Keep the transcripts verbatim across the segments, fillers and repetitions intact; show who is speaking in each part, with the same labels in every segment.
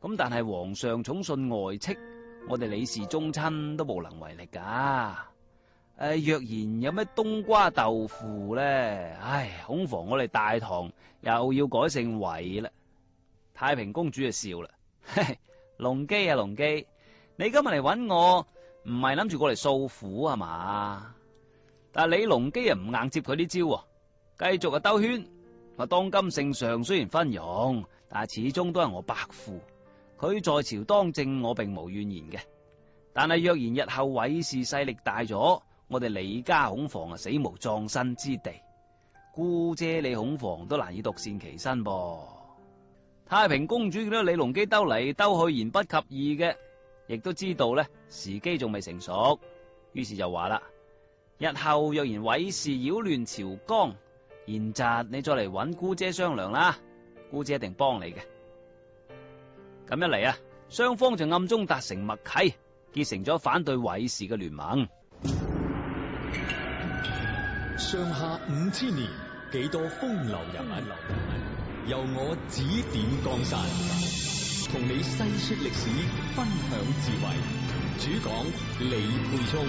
Speaker 1: 咁但係皇上寵信外戚，我哋李氏宗親都無能為力噶。誒，若然有咩冬瓜豆腐咧，唉，恐防我哋大唐又要改姓韋啦。太平公主就笑啦，嘿嘿，龍基啊龍基，你今日嚟搵我，唔係諗住過嚟訴苦係嘛？但係李龍基啊唔硬接佢啲招，繼續啊兜圈。話當今聖上雖然昏庸，但係始終都係我伯父，佢在朝當政，我並無怨言嘅。但係若然日後韋氏勢力大咗，我哋李家恐防啊死無葬身之地，姑姐你恐防都難以獨善其身噃。太平公主見到李隆基兜嚟兜去言不及義嘅，亦都知道咧時機仲未成熟，於是就話啦：日後若然韋氏擾亂朝綱，賢侄你再嚟搵姑姐商量啦，姑姐一定幫你嘅。咁一嚟啊，雙方就暗中達成默契，結成咗反對韋氏嘅聯盟。
Speaker 2: 上下五千年，幾多風流人物，由我指點江山，同你細說歷史，分享智慧。主講李沛聰。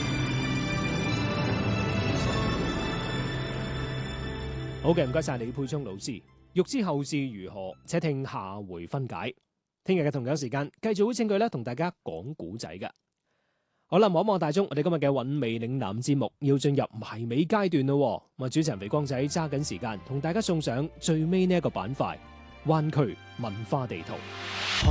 Speaker 3: 好嘅，唔該晒李沛聰老師。欲知後事如何，且聽下回分解。聽日嘅同樣時間，繼續會請佢咧同大家講古仔嘅。好啦，望一望大鐘，我哋今日嘅韻味嶺南節目要進入埋尾階段咯。咁啊，主持人肥光仔揸緊時間同大家送上最尾呢一個板塊——灣區文化地圖。